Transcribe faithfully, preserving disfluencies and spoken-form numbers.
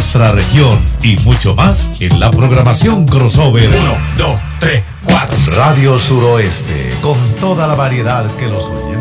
nuestra región y mucho más en la programación crossover. Uno, dos, tres, cuatro. Radio Suroeste, con toda la variedad que los oyentes